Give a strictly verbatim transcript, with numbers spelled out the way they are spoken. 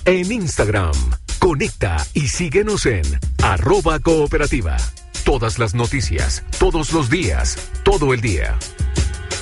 en Instagram. Conecta y síguenos en arroba cooperativa. Todas las noticias, todos los días, todo el día.